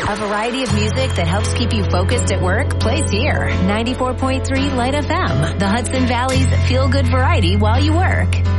A variety of music that helps keep you focused at work plays here. 94.3 Light FM, the Hudson Valley's feel-good variety while you work.